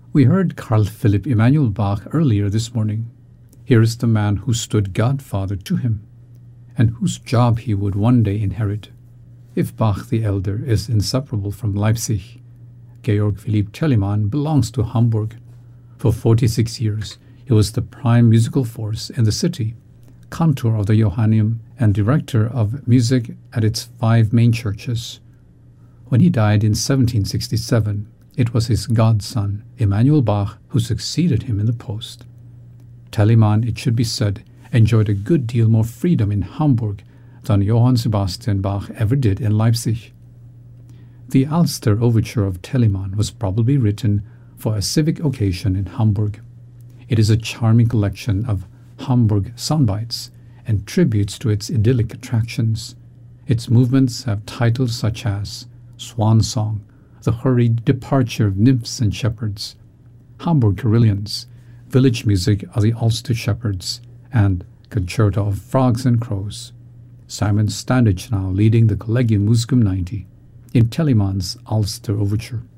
We heard Carl Philipp Emanuel Bach earlier this morning. Here is the man who stood godfather to him, and whose job he would one day inherit. If Bach the Elder is inseparable from Leipzig, Georg Philipp Telemann belongs to Hamburg. For 46 years, he was the prime musical force in the city, cantor of the Johanneum and director of music at its 5 main churches. When he died in 1767, it was his godson, Emanuel Bach, who succeeded him in the post. Telemann, it should be said, enjoyed a good deal more freedom in Hamburg than Johann Sebastian Bach ever did in Leipzig. The Alster Overture of Telemann was probably written for a civic occasion in Hamburg. It is a charming collection of Hamburg soundbites and tributes to its idyllic attractions. Its movements have titles such as Swan Song, the hurried departure of nymphs and shepherds, Hamburg Carillons, village music of the Ulster shepherds, and Concerto of Frogs and Crows. Simon Standage now leading the Collegium Musicum 90 in Telemann's Ulster Overture.